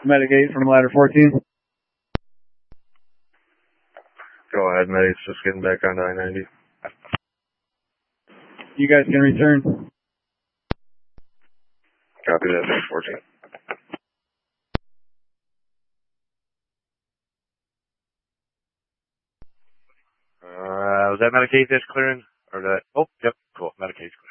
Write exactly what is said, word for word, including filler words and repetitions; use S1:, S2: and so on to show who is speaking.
S1: Medic eight from ladder fourteen.
S2: Go ahead, Medic's just getting back on I ninety.
S1: You guys can return.
S2: Copy that, six fourteen.
S3: Uh, was that Medic eight that's clearing? Or that? Oh, yep, cool. Medic eight's clearing.